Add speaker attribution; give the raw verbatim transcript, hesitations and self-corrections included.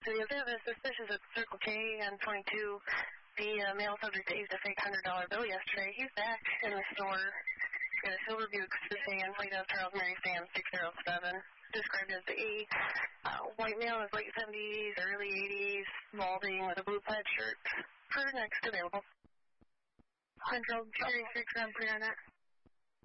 Speaker 1: So the event is suspicious at Circle K on twenty-two. The uh, male subject used a fake one hundred dollar bill yesterday. He's back in the store. He's got a silver Buick sedan, plate of Charles Mary Sam six oh seven. Described as a uh, white male in his late seventies, early eighties, balding with a blue plaid shirt. For next available.
Speaker 2: Central, Cherry six, I'm clear on that.